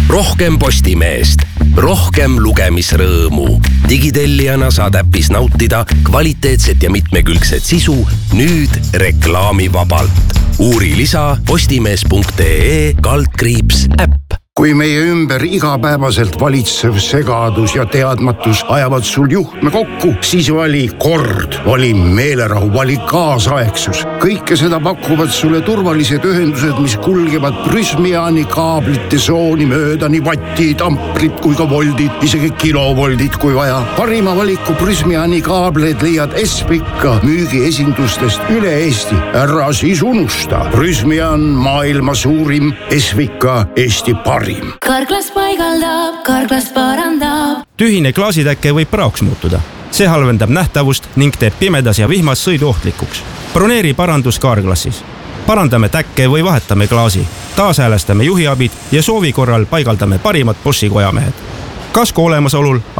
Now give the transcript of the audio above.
rohkem Postimeest, rohkem lugemisrõõmu. Digitellijana saad äpis nautida kvaliteetset ja mitmekülgset sisu nüüd reklaamivabalt. Uuri lisa postimees.ee/äpp. Kui meie ümber igapäevaselt valitsev segadus ja teadmatus ajavad sul juhtme kokku, siis vali kord, vali meelerahu, vali kaasaegsus. Kõike seda pakuvad sulle turvalised ühendused, mis kulgevad Prysmiani kaablite sooni mööda nii vattid, amprid kui ka voldid, isegi kilovoldid kui vaja. Parima valiku Prysmiani kaableid leiad Espika müügiesindustest üle Eesti. Ära siis unusta. Prysmian maailma suurim, Espika Eesti parim. Karklas paigaldab, Karklas parandab. Tühine klaasitäkke võib praoks muutuda. See halvendab nähtavust ning teeb pimedas ja vihmas sõiduohtlikuks. Broneeri parandus Karklassis. Parandame täkke või vahetame klaasi. Taashäälestame juhiabid ja soovi korral paigaldame parimad Boschi kojamehed. Kasko olemasolul